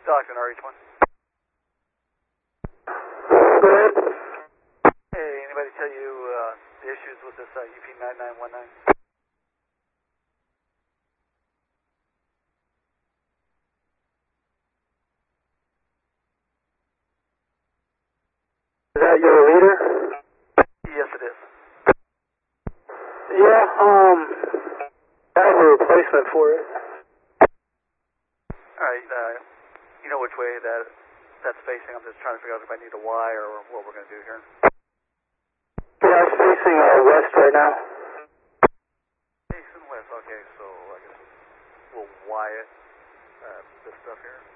Stockton, RH1. Go ahead. Hey, anybody tell you the issues with this UP9919? Is that your leader? Yes, it is. Yeah, I have a replacement for it. Alright, you know which way that's facing? I'm just trying to figure out if I need a Y or what we're going to do here. Yeah, it's facing west right now. Facing west, okay, so I guess we'll Y it, this stuff here.